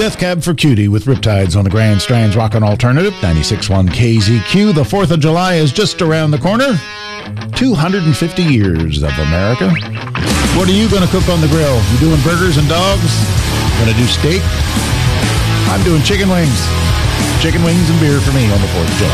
Death Cab for Cutie with Riptides on the Grand Strands Rockin' Alternative, 96.1 KZQ. The 4th of July is just around the corner. 250 years of America. What are you going to cook on the grill? You doing burgers and dogs? Going to do steak? I'm doing chicken wings. Chicken wings and beer for me on the 4th of July.